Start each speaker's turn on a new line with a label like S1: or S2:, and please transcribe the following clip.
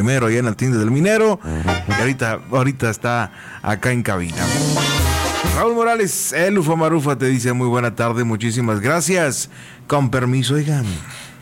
S1: primero allá en la tienda del minero. Y ahorita está acá en cabina. Raúl Morales, el Ufa Marufa te dice muy buena tarde, muchísimas gracias. Con permiso, oigan.